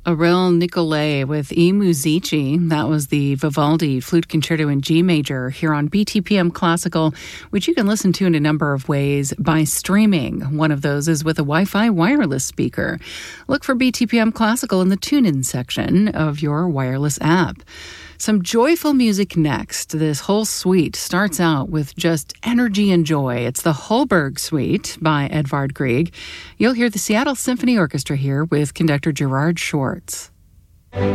Aurel Nicolai with I Musici. That was the Vivaldi Flute Concerto in G Major here on BTPM Classical, which you can listen to in a number of ways by streaming. One of those is with a Wi-Fi wireless speaker. Look for BTPM Classical in the tune-in section of your wireless app. Some joyful music next. This whole suite starts out with just energy and joy. It's the Holberg Suite by Edvard Grieg. You'll hear the Seattle Symphony Orchestra here with conductor Gerard Schwartz.